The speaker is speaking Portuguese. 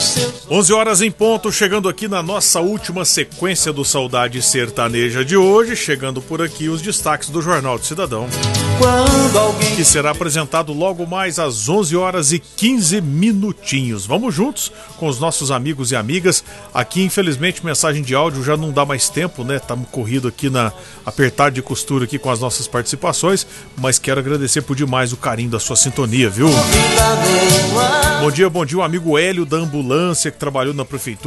11 horas em ponto, chegando aqui na nossa última sequência do Saudade Sertaneja de hoje, chegando por aqui os destaques do Jornal do Cidadão, que será apresentado logo mais às 11 horas e 15 minutinhos. Vamos juntos com os nossos amigos e amigas. Aqui, infelizmente, mensagem de áudio já não dá mais tempo, né? Estamos corrido aqui na apertado de costura aqui com as nossas participações, mas quero agradecer por demais o carinho da sua sintonia, viu? Bom dia, o amigo Hélio da ambulância que trabalhou na prefeitura.